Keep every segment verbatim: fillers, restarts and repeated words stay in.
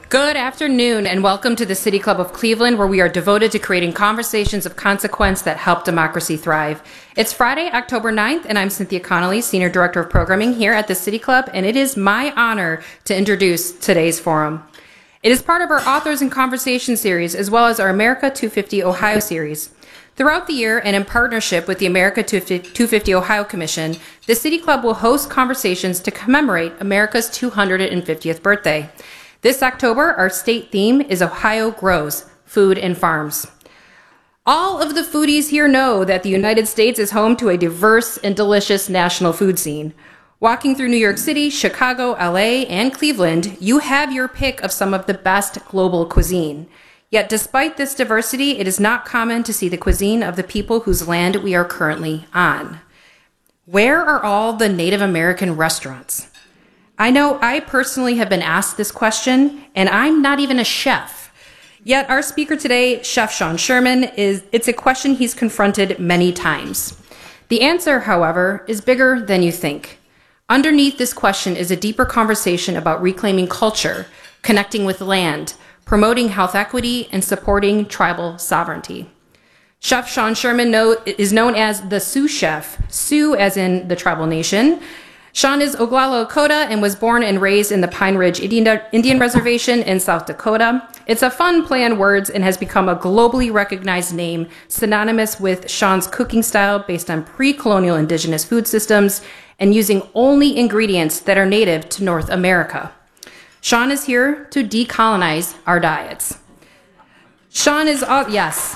Good afternoon and welcome to the City Club of Cleveland, where we are devoted to creating conversations of consequence that help democracy thrive. It's Friday, October ninth, and I'm Cynthia Connolly, Senior Director of Programming here at the City Club, and it is my honor to introduce today's forum. It is part of our Authors in Conversation series, as well as our America two fifty Ohio series. Throughout the year, and in partnership with the America two fifty Ohio Commission, the City Club will host conversations to commemorate America's two hundred fiftieth birthday. This October, our state theme is Ohio Grows, Food and Farms. All of the foodies here know that the United States is home to a diverse and delicious national food scene. Walking through New York City, Chicago, L A, and Cleveland, you have your pick of some of the best global cuisine. Yet despite this diversity, it is not common to see the cuisine of the people whose land we are currently on. Where are all the Native American restaurants? I know I personally have been asked this question, and I'm not even a chef. Yet our speaker today, Chef Sean Sherman, is it's a question he's confronted many times. The answer, however, is bigger than you think. Underneath this question is a deeper conversation about reclaiming culture, connecting with land, promoting health equity, and supporting tribal sovereignty. Chef Sean Sherman know, is known as the Sioux Chef, Sioux as in the tribal nation. Sean is Oglala Lakota and was born and raised in the Pine Ridge Indian, Indian Reservation in South Dakota. It's a fun play on words and has become a globally recognized name, synonymous with Sean's cooking style based on pre-colonial indigenous food systems and using only ingredients that are native to North America. Sean is here to decolonize our diets. Sean is, uh, yes.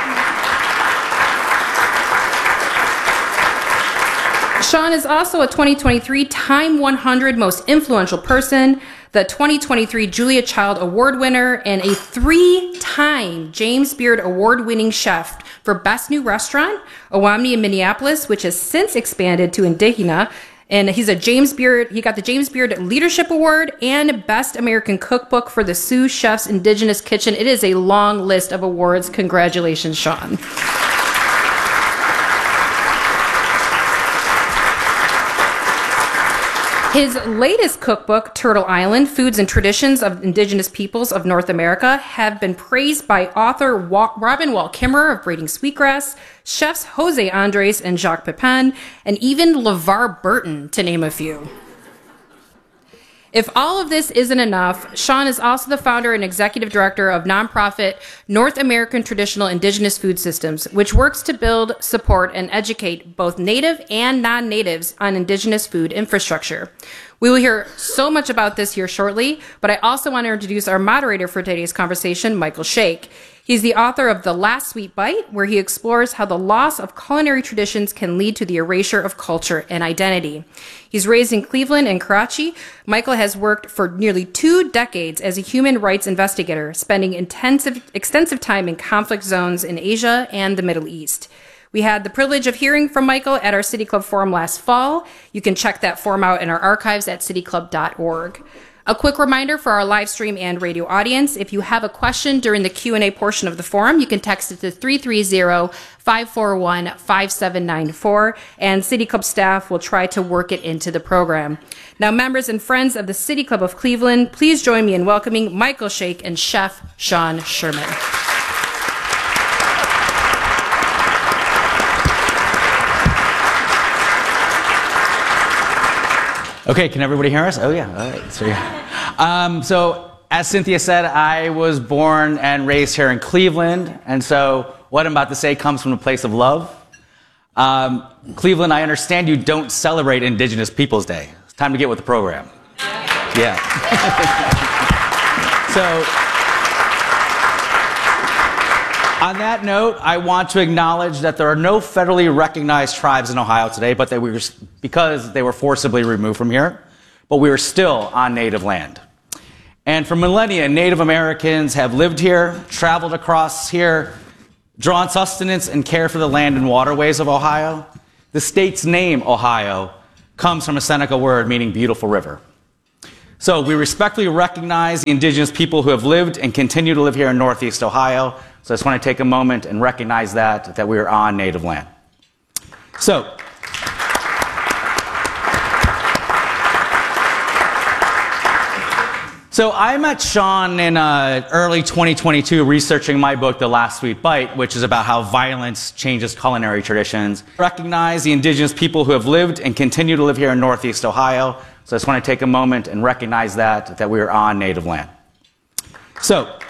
Sean is also a twenty twenty-three Time one hundred Most Influential Person, the twenty twenty-three Julia Child Award winner, and a three-time James Beard Award-winning chef for Best New Restaurant, Owamni in Minneapolis, which has since expanded to Indigena. And he's a James Beard, he got the James Beard Leadership Award and Best American Cookbook for the Sioux Chef's Indigenous Kitchen. It is a long list of awards. Congratulations, Sean. His latest cookbook, Turtle Island, Foods and Traditions of Indigenous Peoples of North America, have been praised by author Wa- Robin Wall Kimmerer of Braiding Sweetgrass, chefs Jose Andres and Jacques Pepin, and even LeVar Burton, to name a few. If all of this isn't enough, Sean is also the founder and executive director of nonprofit North American Traditional Indigenous Food Systems, which works to build, support, and educate both Native and non-Natives on Indigenous food infrastructure. We will hear so much about this here shortly, but I also want to introduce our moderator for today's conversation, Michael Shake. He's the author of The Last Sweet Bite, where he explores how the loss of culinary traditions can lead to the erasure of culture and identity. He's raised in Cleveland and Karachi. Michael has worked for nearly two decades as a human rights investigator, spending intensive, extensive time in conflict zones in Asia and the Middle East. We had the privilege of hearing from Michael at our City Club Forum last fall. You can check that forum out in our archives at city club dot org. A quick reminder for our live stream and radio audience, if you have a question during the Q and A portion of the forum, you can text it to three three zero, five four one, five seven nine four, and City Club staff will try to work it into the program. Now, members and friends of the City Club of Cleveland, please join me in welcoming Michael Shake and Chef Sean Sherman. Okay, can everybody hear us? Oh yeah, all right. So, yeah. um, so as Cynthia said, I was born and raised here in Cleveland, and so what I'm about to say comes from a place of love. Um, Cleveland, I understand you don't celebrate Indigenous Peoples Day. It's time to get with the program. Yeah. So, on that note, I want to acknowledge that there are no federally recognized tribes in Ohio today, but they were because they were forcibly removed from here, but we are still on native land. And for millennia, Native Americans have lived here, traveled across here, drawn sustenance and care for the land and waterways of Ohio. The state's name, Ohio, comes from a Seneca word meaning beautiful river. So we respectfully recognize the indigenous people who have lived and continue to live here in Northeast Ohio. So I just want to take a moment and recognize that, that we are on native land. So, So I met Sean in uh, early twenty twenty-two researching my book, The Last Sweet Bite, which is about how violence changes culinary traditions. Recognize the indigenous people who have lived and continue to live here in Northeast Ohio. So I just want to take a moment and recognize that, that we are on native land. So